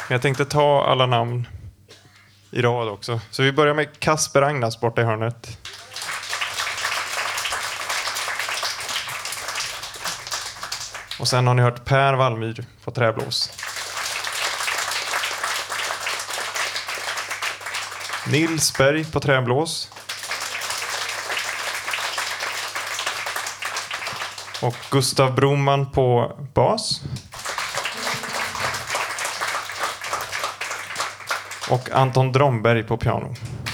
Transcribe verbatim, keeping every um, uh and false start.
Men jag tänkte ta alla namn i rad också. Så vi börjar med Kasper Agnas borta i hörnet. Och sen har ni hört Per Wallmyr på träblås. Nils Berg på träblås. Och Gustav Broman på bas. Och Anton Dromberg på piano.